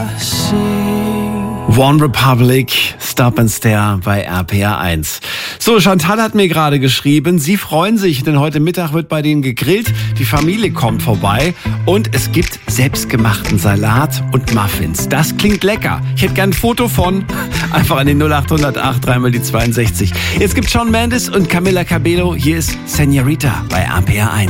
One Republic, Stop and Stare bei RPR 1. So, Chantal hat mir gerade geschrieben, sie freuen sich, denn heute Mittag wird bei denen gegrillt, die Familie kommt vorbei und es gibt selbstgemachten Salat und Muffins. Das klingt lecker. Ich hätte gern ein Foto von, einfach an den 0808 3 die 62. Jetzt gibt Shawn Mendes und Camila Cabello, hier ist Señorita bei RPR 1.